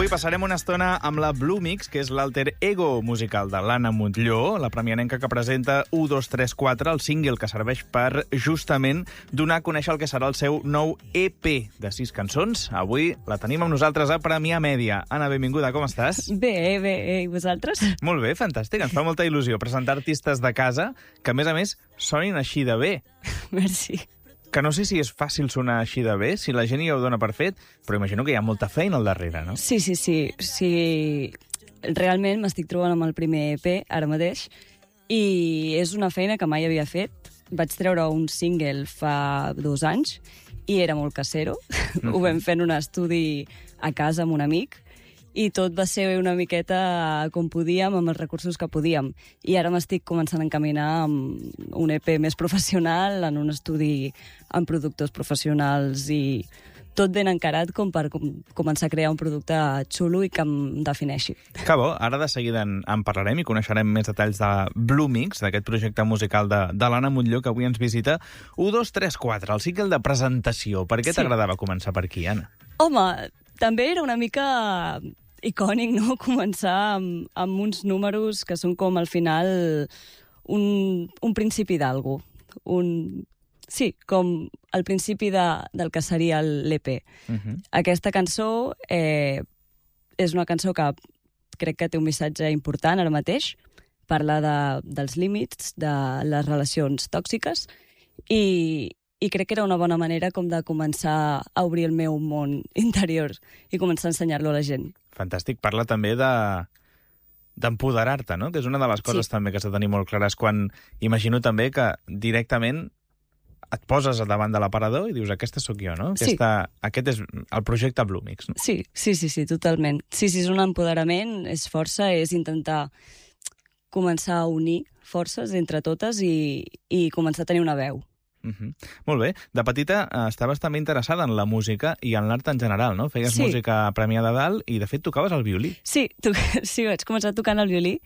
Avui passarem una estona amb la Blue Mix, que és l'alter ego musical de l'Anna Montllor, la premianenca que presenta 1, 2, 3, 4, el single que serveix per justament donar a conèixer el que serà el seu nou EP de 6 cançons. Avui la tenim amb nosaltres a Premià Mèdia. Anna, benvinguda, com estàs? Bé, i vosaltres? Molt bé, fantàstic. Ens fa molta il·lusió presentar artistes de casa que, a més, sonin així de bé. Merci. Que no sé si és fàcil sonar així de bé, si la gent ja ho dona per fet, però imagino que hi ha molta feina al darrere, no? Sí. Realment m'estic trobant amb el primer EP, ara mateix, i és una feina que mai havia fet. Vaig treure un single fa 2 anys i era molt casero. Ho vam fer en un estudi a casa amb un amic i tot va ser una miqueta com podíem, amb els recursos que podíem. I ara m'estic començant a encaminar amb un EP més professional, en un estudi amb productors professionals i tot ben encarat com per començar a crear un producte xulo i que em defineixi. Que bo, ara de seguida en parlarem i coneixerem més detalls de Blue Mix, d'aquest projecte musical de l'Anna Montllor, que avui ens visita. 1, 2, 3, 4, el single de presentació. Per què t'agradava començar per aquí, Anna? Home, també era una mica icònic, no?, començar amb uns números que són com al final un principi d'algú. Sí, com el principi del que seria l'EP. Aquesta cançó és una cançó que crec que té un missatge important ara mateix. Parla dels límits, de les relacions tòxiques i crec que era una bona manera com de començar a obrir el meu món interior i començar a ensenyar-lo a la gent. Fantàstic. Parla també d'empoderar-te, no? Que és una de les coses també que has de tenir molt clares quan imagino també que directament et poses davant de l'aparador i dius, aquesta sóc jo, no? Sí. Aquest és el projecte Blue Mix, no? Sí, totalment. Sí, és un empoderament, és força, és intentar començar a unir forces entre totes i començar a tenir una veu. Molt bé. De petita estaves també interessada en la música i en l'art en general, no? Feies música a Premià de Dalt i, de fet, tocaves el violí. Sí, vaig començar tocant el violí.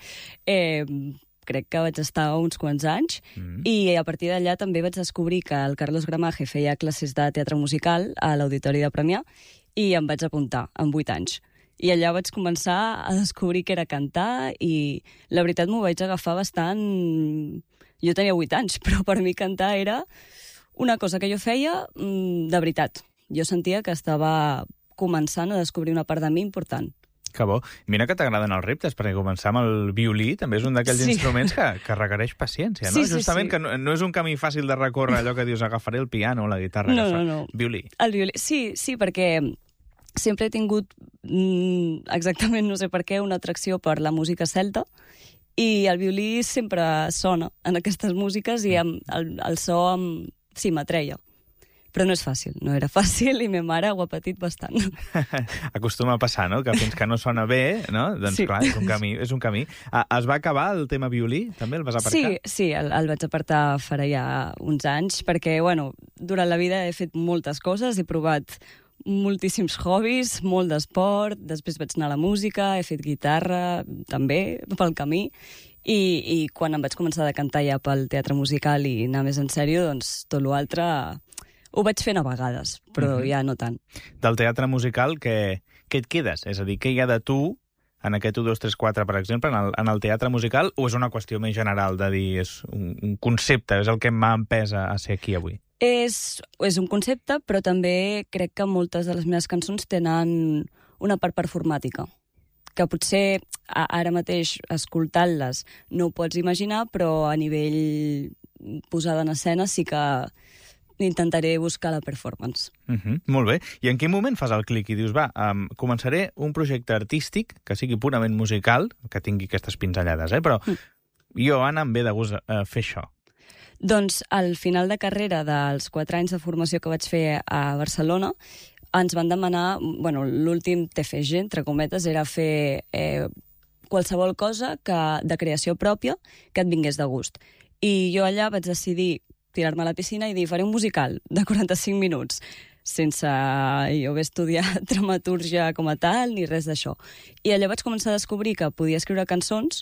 Crec que vaig estar uns quants anys i a partir d'allà també vaig descobrir que el Carlos Gramaje feia classes de teatre musical a l'Auditori de Premià i em vaig apuntar amb 8 anys. I allà vaig començar a descobrir que era cantar i la veritat m'ho vaig agafar bastant. Jo tenia 8 anys, però per mi cantar era una cosa que jo feia de veritat. Jo sentia que estava començant a descobrir una part de mi important. Que bo. Mira que t'agraden els reptes, perquè començar amb el violí també és un d'aquells instruments que requereix paciència, no? Justament que no és un camí fàcil de recórrer, allò que dius, agafaré el piano o la guitarra. No. Violí. El violí, sí, perquè sempre he tingut, exactament no sé per què, una atracció per la música celta, i el violí sempre sona en aquestes músiques i el so m'atreia. Però no és fàcil, no era fàcil i ma mare ho ha patit bastant. Acostuma a passar, no?, que fins que no sona bé, no? Doncs clar, és un camí. Es va acabar el tema violí? També el vas aparcar? Sí, el vaig apartar farà ja uns anys, perquè, durant la vida he fet moltes coses, he provat moltíssims hobbies, molt d'esport, després vaig anar a la música, he fet guitarra, també, pel camí, i quan em vaig començar a cantar ja pel teatre musical i anar més en sèrio, doncs tot l'altre ho vaig fent a vegades, però ja no tant. Del teatre musical, què et quedes? És a dir, què hi ha de tu en aquest 1, 2, 3, 4, per exemple, en el teatre musical, o és una qüestió més general de dir, és un concepte, és el que m'ha empès a ser aquí avui? És un concepte, però també crec que moltes de les meves cançons tenen una part performàtica, que potser ara mateix escoltant-les no ho pots imaginar, però a nivell posada en escena sí que intentaré buscar la performance. Molt bé. I en quin moment fas el clic i dius, començaré un projecte artístic que sigui purament musical, que tingui aquestes pinzellades, però jo, Anna, em ve de gust fer això? Doncs al final de carrera dels 4 anys de formació que vaig fer a Barcelona, ens van demanar, l'últim TFG, entre cometes, era fer qualsevol cosa de creació pròpia que et vingués de gust. I jo allà vaig decidir tirar-me a la piscina i dir, faré un musical de 45 minuts, sense jo haver estudiat dramatúrgia com a tal, ni res d'això. I allà vaig començar a descobrir que podia escriure cançons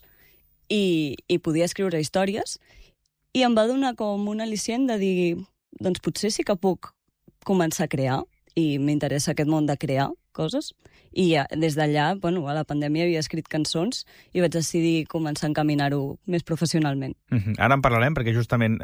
i podia escriure històries, i em va donar com un al·licient de dir, doncs potser sí que puc començar a crear, i m'interessa aquest món de crear, coses. I des d'allà, bueno, a la pandèmia havia escrit cançons i vaig decidir començar a encaminar-ho més professionalment. Ara en parlarem perquè justament...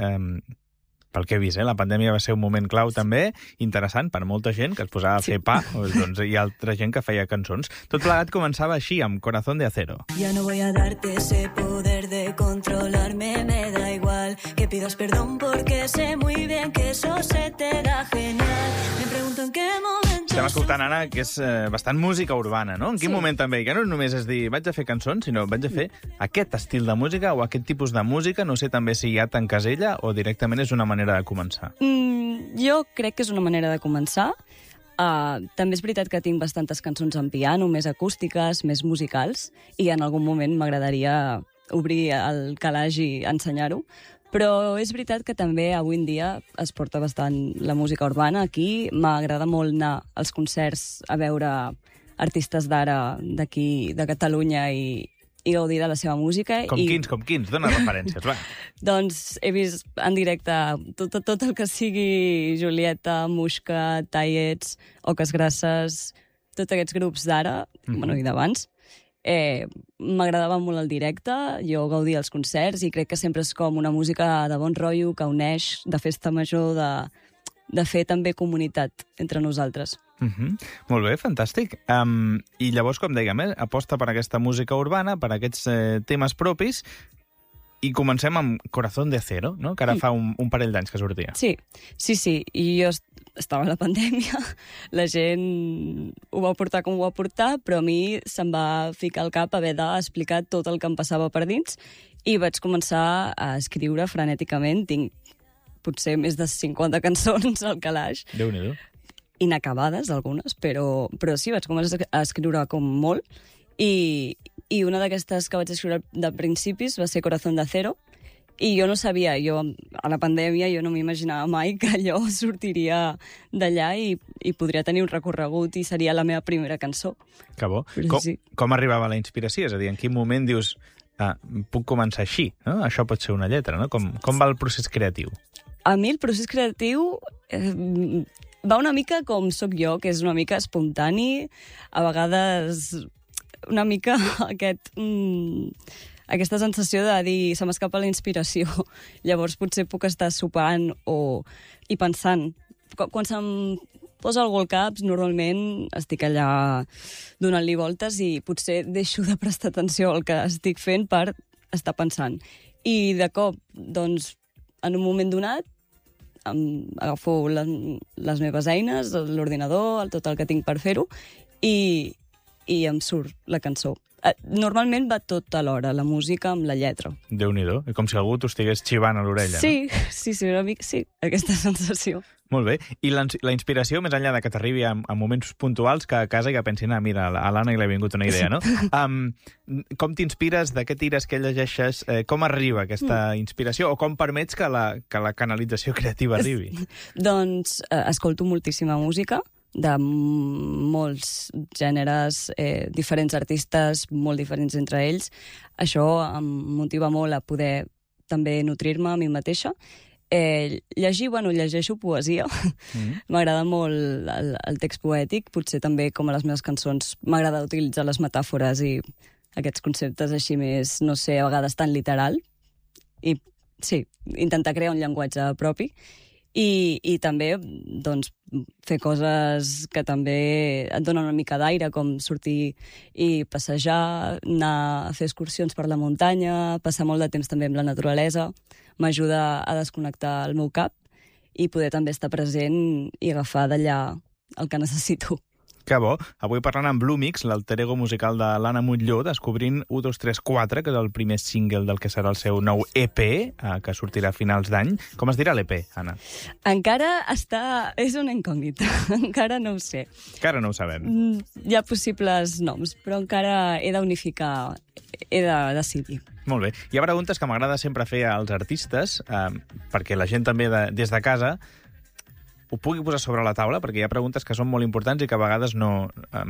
pel que he vist, la pandèmia va ser un moment clau també, interessant per molta gent que es posava a fer pa, doncs hi ha altra gent que feia cançons. Tot plegat començava així, amb Corazón de Acero. Ya no voy a darte ese poder de controlarme, me da igual que pidas perdón porque sé muy bien que eso se te da genial. Me pregunto en qué momento... Estem escoltant, Anna, que és bastant música urbana, no? En quin moment també? Que no és només és dir, vaig a fer cançons, sinó vaig a fer aquest estil de música o aquest tipus de música, no sé també si ja t'encasella o directament és una manera de començar. Jo crec que és una manera de començar. També és veritat que tinc bastantes cançons en piano, més acústiques, més musicals, i en algun moment m'agradaria obrir el calaix i ensenyar-ho. Però és veritat que també avui en dia es porta bastant la música urbana aquí. M'agrada molt anar als concerts a veure artistes d'ara d'aquí, de Catalunya, i gaudir de la seva música. Com quins? Dóna referències, va. Doncs he vist en directe tot el que sigui Julieta, Muixca, Tallets, Oques Grasses, tots aquests grups d'ara, bueno, i d'abans. M'agradava molt el directe, jo gaudia els concerts i crec que sempre és com una música de bon rotllo, que uneix, de festa major, de fer també comunitat entre nosaltres. Molt bé, fantàstic. I llavors, com dèiem, aposta per aquesta música urbana, per aquests temes propis, i comencem amb Corazón de Acero, no? Que ara fa un parell d'anys que sortia. Sí. I jo estava a la pandèmia, la gent ho va portar com ho va portar, però a mi se'm va ficar al cap haver d'explicar tot el que em passava per dins i vaig començar a escriure frenèticament. Tinc potser més de 50 cançons al calaix. Déu-n'hi-do. Inacabades, algunes, però sí, vaig començar a escriure com molt. I una d'aquestes que vaig escriure de principis va ser Corazón de Acero, i jo no sabia, a la pandèmia jo no m'imaginava mai que allò sortiria d'allà i podria tenir un recorregut i seria la meva primera cançó. Que bo. Sí. Com arribava la inspiració? És a dir, en quin moment dius, puc començar així, no? Això pot ser una lletra, no? Com va el procés creatiu? A mi el procés creatiu va una mica com sóc jo, que és una mica espontani, a vegades una mica aquesta sensació de dir se m'escapa la inspiració. Llavors potser puc estar sopant i pensant. Quan se'm posa algú al cap, normalment estic allà donant-li voltes i potser deixo de prestar atenció al que estic fent per estar pensant. I de cop, doncs, en un moment donat, agafo les meves eines, l'ordinador, tot el que tinc per fer-ho, i em surt la cançó. Normalment va tot alhora, la música amb la lletra. Déu-n'hi-do. Com si algú t'ho estigués xivant a l'orella, sí, no? Sí, una mica, sí, aquesta sensació. Molt bé. I la inspiració, més enllà de que t'arribi en moments puntuals, que a casa ja pensin, mira, a l'Anna li ha vingut una idea, no? Com t'inspires, de què tires, què llegeixes, com arriba aquesta inspiració, o com permets que la canalització creativa arribi? Doncs escolto moltíssima música, de molts gèneres, diferents artistes, molt diferents entre ells. Això em motiva molt a poder també nutrir-me a mi mateixa. Llegeixo poesia. M'agrada molt el text poètic, potser també com a les meves cançons m'agrada utilitzar les metàfores i aquests conceptes així més, no sé, a vegades tan literal. I sí, intentar crear un llenguatge propi. I també, doncs, fer coses que també et donen una mica d'aire, com sortir i passejar, anar a fer excursions per la muntanya, passar molt de temps també amb la naturalesa, m'ajuda a desconnectar el meu cap i poder també estar present i agafar d'allà el que necessito. Que bo. Avui parlant amb Blue Mix, l'alter ego musical de l'Anna Montlló, descobrint 1, 2, 3, 4, que és el primer single del que serà el seu nou EP, que sortirà a finals d'any. Com es dirà l'EP, Anna? Encara és una incògnita. Encara no ho sé. Encara no ho sabem. Hi ha possibles noms, però encara he d'unificar, he de decidir. Molt bé. Hi ha preguntes que m'agrada sempre fer als artistes, perquè la gent també des de casa ho pugui posar sobre la taula, perquè hi ha preguntes que són molt importants i que a vegades no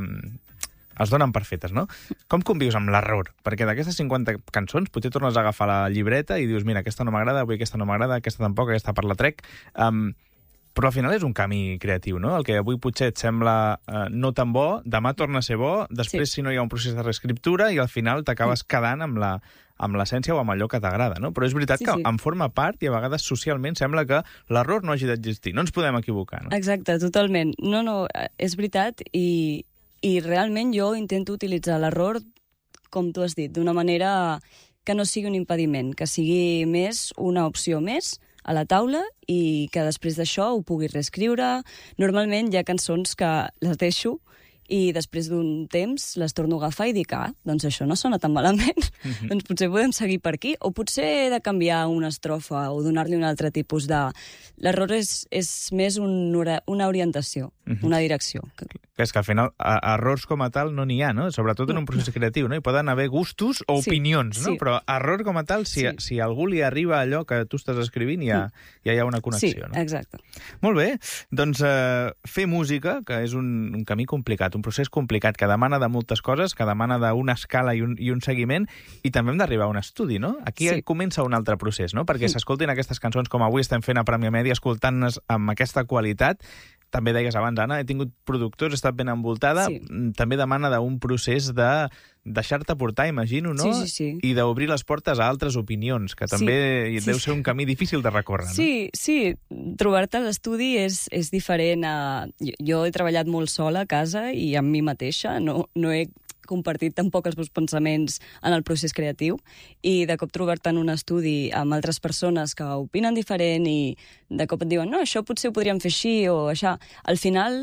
es donen per fetes, no? Com convius amb l'error? Perquè d'aquestes 50 cançons potser tornes a agafar la llibreta i dius, mira, aquesta no m'agrada, avui aquesta no m'agrada, aquesta tampoc, aquesta per la trec. Però al final és un camí creatiu, no? El que avui potser et sembla no tan bo, demà torna a ser bo, després si no hi ha un procés de reescriptura i al final t'acabes quedant amb l'essència o amb allò que t'agrada, no? Però és veritat que en forma part i a vegades socialment sembla que l'error no hagi d'existir. No ens podem equivocar, no? Exacte, totalment. No, és veritat i realment jo intento utilitzar l'error, com tu has dit, d'una manera que no sigui un impediment, que sigui més una opció més a la taula i que després d'això ho pugui reescriure. Normalment hi ha cançons que les deixo i després d'un temps les torno a agafar i dic, doncs això no sona tan malament, doncs potser podem seguir per aquí, o potser he de canviar una estrofa o donar-li un altre tipus de... L'error és més una orientació, una direcció. És que al final errors com a tal no n'hi ha, no? Sobretot en un procés creatiu, no? Hi poden haver gustos o opinions, no? Però error com a tal, si a algú li arriba allò que tu estàs escrivint, ja hi ha una connexió, no? Sí, exacte. Molt bé, doncs fer música, que és un camí complicat, un procés complicat, que demana de moltes coses, que demana d'una escala i un seguiment, i també hem d'arribar a un estudi, no? Aquí comença un altre procés, no? Perquè s'escoltin aquestes cançons com avui estem fent a Premià Media, escoltant-les amb aquesta qualitat. També deies abans, Anna, he tingut productors, he estat ben envoltada, també demana d'un procés de deixar-te portar, imagino, no? Sí. I d'obrir les portes a altres opinions, que també deu ser un camí difícil de recórrer, no? Sí, trobar-te a l'estudi és diferent a... Jo he treballat molt sola a casa i amb mi mateixa, no he compartit tampoc els meus pensaments en el procés creatiu, i de cop trobar-te en un estudi amb altres persones que opinen diferent i de cop et diuen, no, això potser ho podríem fer així o això. Al final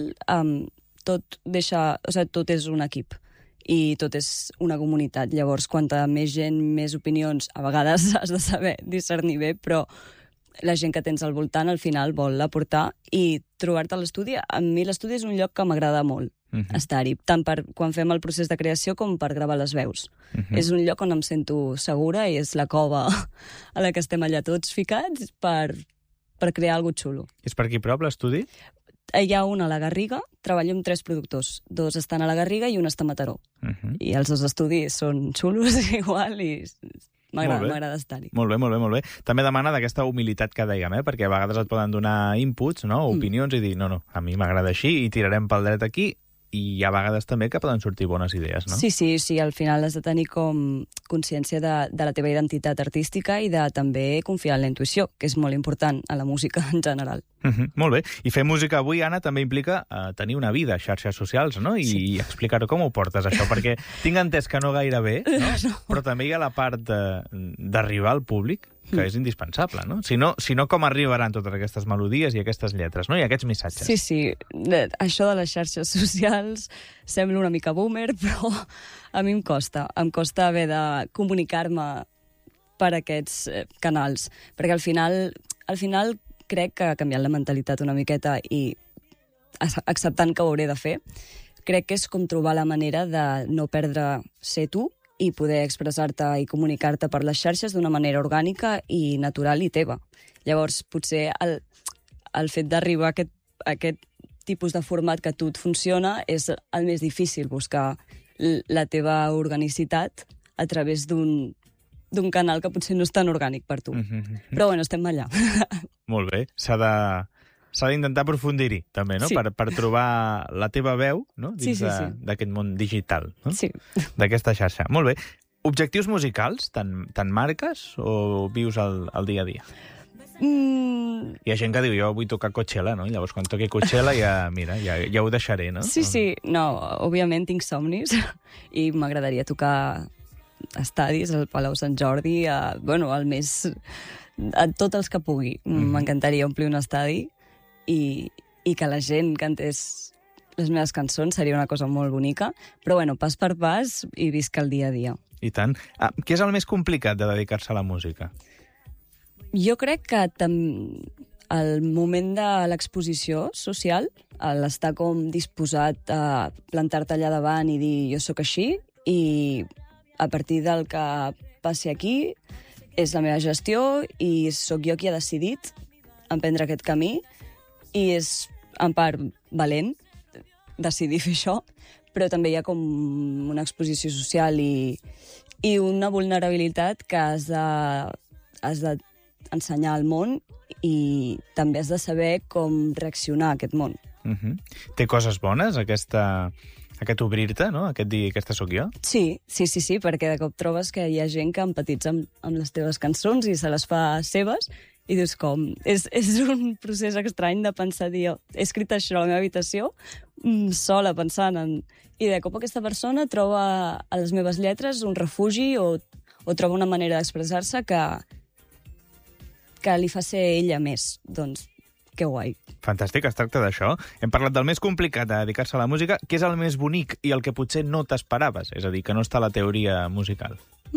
tot és un equip i tot és una comunitat. Llavors, quanta més gent, més opinions, a vegades has de saber discernir bé, però la gent que tens al voltant al final vol aportar, i trobar-te a l'estudi, a mi l'estudi és un lloc que m'agrada molt estar-hi, tant per quan fem el procés de creació com per gravar les veus. És un lloc on em sento segura i és la cova a la que estem allà tots ficats per crear alguna cosa xulo. És per aquí prop l'estudi? Hi ha un a la Garriga, treballo amb 3 productors. 2 estan a la Garriga i un està a Mataró. I els 2 estudis són xulos igual i m'agrada estar-hi. Molt bé. També demana d'aquesta humilitat que dèiem, perquè a vegades et poden donar inputs, no? Opinions, i dir, no, a mi m'agrada així i tirarem pel dret aquí, i a vegades també que poden sortir bones idees, no? Sí, al final has de tenir com consciència de la teva identitat artística i de també confiar en la intuïció, que és molt important a la música en general. Molt bé. I fer música avui, Anna, també implica tenir una vida a xarxes socials, no? I explicar-ho com ho portes, això, perquè tinc entès que no gaire bé, no? Però també hi ha la part d'arribar al públic, que és indispensable, no? Si no, com arribaran totes aquestes melodies i aquestes lletres, no? I aquests missatges. Sí. Això de les xarxes socials sembla una mica boomer, però a mi em costa. Em costa haver de comunicar-me per aquests canals, perquè al final crec que ha canviat la mentalitat una miqueta i acceptant que ho hauré de fer, crec que és com trobar la manera de no perdre ser tu i poder expressar-te i comunicar-te per les xarxes d'una manera orgànica i natural i teva. Llavors, potser el fet d'arribar a aquest tipus de format que a tu et funciona és el més difícil, buscar la teva organicitat a través d'un canal que potser no és tan orgànic per tu. Però bueno, estem allà. Molt bé. S'ha d'intentar aprofundir-hi, també, no? Sí. Per trobar la teva veu, no? Dins d'aquest món digital, no? Sí. D'aquesta xarxa. Molt bé. Objectius musicals, te'n marques o vius el dia a dia? Hi ha gent que diu, jo vull tocar Coachella, no? I llavors, quan toqui Coachella, ja ho deixaré, no? Sí. No, òbviament tinc somnis i m'agradaria tocar estadis, al Palau Sant Jordi, a tots els que pugui. M'encantaria omplir un estadi i que la gent cantés les meves cançons, seria una cosa molt bonica, però bueno, pas per pas i visc el dia a dia. I tant. Què és el més complicat de dedicar-se a la música? Jo crec que el moment de l'exposició social, l'estar com disposat a plantar-te allà davant i dir jo sóc així, i a partir del que passi aquí és la meva gestió i sóc jo qui ha decidit emprendre aquest camí, i és en part valent decidir fer això, però també hi ha com una exposició social i una vulnerabilitat que has de ensenyar al món i també has de saber com reaccionar a aquest món. Té coses bones, aquest obrir-te, no? Aquest dir, aquesta sóc jo? Sí, perquè de cop trobes que hi ha gent que empatitza amb les teves cançons i se les fa seves i dius com... És un procés estrany de pensar, dir, he escrit això a la meva habitació, sola, pensant en... I de cop aquesta persona troba a les meves lletres un refugi o troba una manera d'expressar-se que li fa ser ella més. Doncs, que guai. Fantàstic, es tracta d'això. Hem parlat del més complicat de dedicar-se a la música. Què és el més bonic i el que potser no t'esperaves? És a dir, que no està a la teoria musical.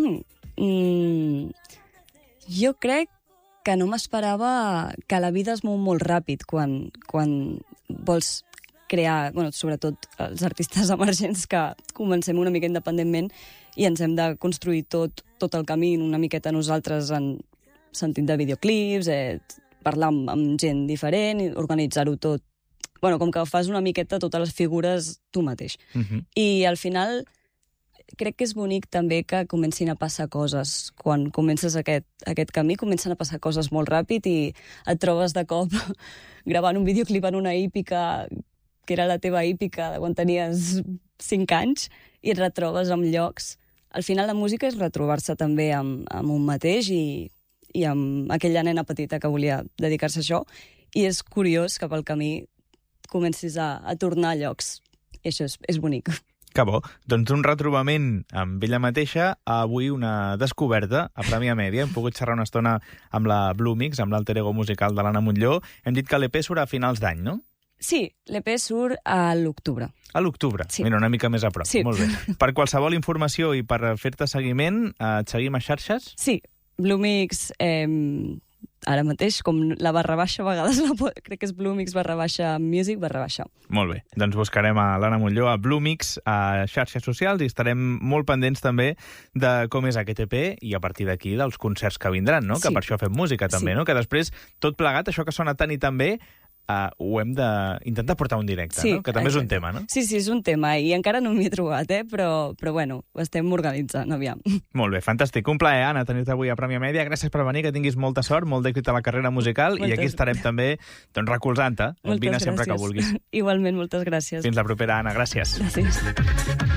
Jo crec que no m'esperava que la vida es mou molt ràpid quan vols crear, sobretot els artistes emergents que comencem una mica independentment i ens hem de construir tot el camí una miqueta nosaltres en sentit de videoclips, parlar amb gent diferent, organitzar-ho tot. Com que fas una miqueta totes les figures tu mateix. I al final crec que és bonic també que comencin a passar coses. Quan comences aquest camí, comencen a passar coses molt ràpid i et trobes de cop gravant un videoclip en una hípica que era la teva hípica de quan tenies 5 anys i et retrobes amb llocs. Al final la música és retrobar-se també amb un mateix i amb aquella nena petita que volia dedicar-se a això. I és curiós que pel camí comencis a tornar a llocs. I això és bonic. Que bo. Doncs un retrobament amb ella mateixa, avui una descoberta a Premià Mèdia. Hem pogut xerrar una estona amb la Blue Mix, amb l'alter ego musical de l'Anna Montllor. Hem dit que l'EP surt a finals d'any, no? Sí, l'EP surt a l'octubre. A l'octubre? Sí. Mira, una mica més a prop. Sí. Molt bé. Per qualsevol informació i per fer-te seguiment, et seguim a xarxes? Sí, Blue Mix, ara mateix, com la /, a vegades crec que és Blue Mix /music /. Molt bé. Doncs buscarem a l'Anna Montllor, a Blue Mix, a xarxes socials i estarem molt pendents també de com és aquest EP i a partir d'aquí dels concerts que vindran, no? Sí. Que per això fem música també, no? Que després, tot plegat, això que sona tant i tan bé, ho hem d'intentar portar un directe, sí, no? Que també exacte. És un tema, no? Sí, és un tema i encara no m'hi he trobat, però bueno, ho estem organitzant, aviam. Molt bé, fantàstic. Un plaer, Anna, tenir-te avui a Premià Mèdia. Gràcies per venir, que tinguis molta sort, molt d'èxit a la carrera musical i aquí estarem també recolzant-te. Vine sempre que vulguis. Igualment, moltes gràcies. Fins la propera, Anna. Gràcies. Gràcies.